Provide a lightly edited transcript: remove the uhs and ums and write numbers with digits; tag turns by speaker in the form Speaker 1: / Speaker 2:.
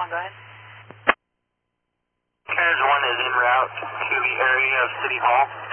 Speaker 1: go ahead.
Speaker 2: Carriage 1 is en route to the area of City Hall.